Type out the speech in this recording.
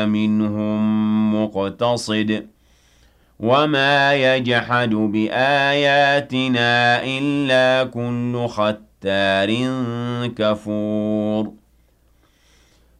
منهم مقتصد وما يجحد بآياتنا إلا كل ختار كفور